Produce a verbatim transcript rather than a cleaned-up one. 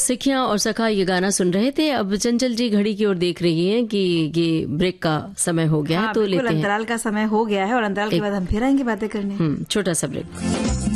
सिखिया और सखा ये गाना सुन रहे थे। अब चंचल जी घड़ी की ओर देख रही हैं कि ये ब्रेक का समय हो गया है, हाँ, तो लेते हैं। अंतराल का समय हो गया है और अंतराल के बाद हम फिर आएंगे बातें करने। छोटा सा ब्रेक।